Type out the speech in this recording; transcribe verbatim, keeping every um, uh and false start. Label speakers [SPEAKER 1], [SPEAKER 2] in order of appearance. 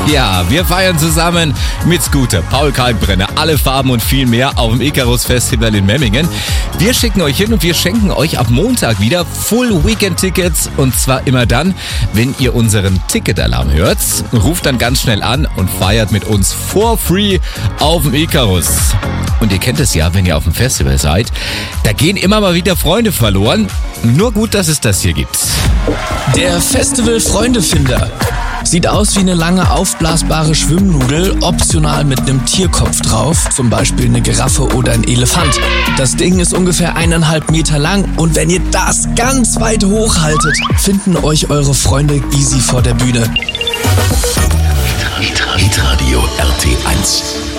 [SPEAKER 1] Ja, wir feiern zusammen mit Scooter, Paul Kalkbrenner, alle Farben und viel mehr auf dem Icarus Festival in Memmingen. Wir schicken euch hin und wir schenken euch ab Montag wieder Full Weekend Tickets und zwar immer dann, wenn ihr unseren Ticketalarm hört. Ruft dann ganz schnell an und feiert mit uns for free auf dem Icarus. Und ihr kennt es ja, wenn ihr auf dem Festival seid, da gehen immer mal wieder Freunde verloren. Nur gut, dass es das hier gibt.
[SPEAKER 2] Der Festival-Freundefinder. Sieht aus wie eine lange aufblasbare Schwimmnudel, optional mit einem Tierkopf drauf, zum Beispiel eine Giraffe oder ein Elefant. Das Ding ist ungefähr eineinhalb Meter lang und wenn ihr das ganz weit hochhaltet, finden euch eure Freunde easy vor der Bühne.
[SPEAKER 3] Hitradio R T eins